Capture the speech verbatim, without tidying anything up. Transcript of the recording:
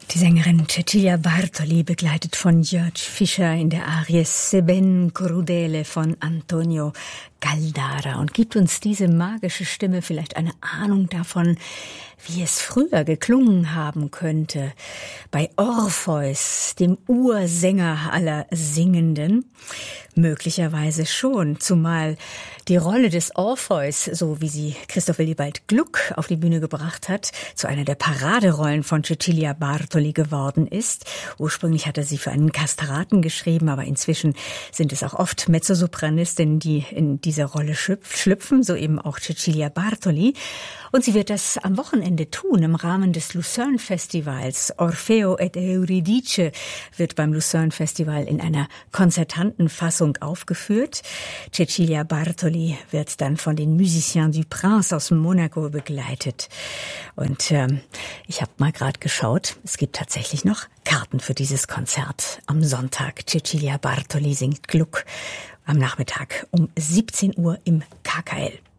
Die Sängerin Cecilia Bartoli, begleitet von George Fischer in der Arie Se ben crudele von Antonio Galdara, und gibt uns diese magische Stimme vielleicht eine Ahnung davon, wie es früher geklungen haben könnte bei Orpheus, dem Ursänger aller Singenden. Möglicherweise schon, zumal die Rolle des Orpheus, so wie sie Christoph Willibald Gluck auf die Bühne gebracht hat, zu einer der Paraderollen von Cecilia Bartoli geworden ist. Ursprünglich hat er sie für einen Kastraten geschrieben, aber inzwischen sind es auch oft Mezzosopranistinnen, die in diese Rolle schlüpfen, so eben auch Cecilia Bartoli. Und sie wird das am Wochenende tun im Rahmen des Lucerne Festivals. Orfeo ed Euridice wird beim Lucerne Festival in einer konzertanten Fassung aufgeführt. Cecilia Bartoli wird dann von den Musiciens du Prince aus Monaco begleitet. Und ähm, ich habe mal gerade geschaut, es gibt tatsächlich noch Karten für dieses Konzert am Sonntag. Cecilia Bartoli singt Gluck am Nachmittag um siebzehn Uhr im K K L.